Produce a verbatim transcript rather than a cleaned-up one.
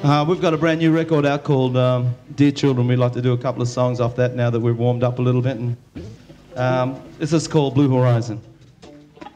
Uh, we've got a brand new record out called um, Dear Children. We'd like to do a couple of songs off that now that we've warmed up a little bit. And um, this is called Blue Horizon.